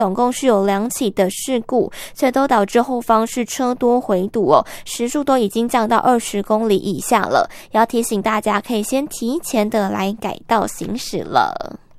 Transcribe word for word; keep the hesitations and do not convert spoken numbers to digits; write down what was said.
总共是有两起的事故，所以都导致后方是车多回堵哦，时速都已经降到二十公里以下了。要提醒大家，可以先提前的来改道行驶了。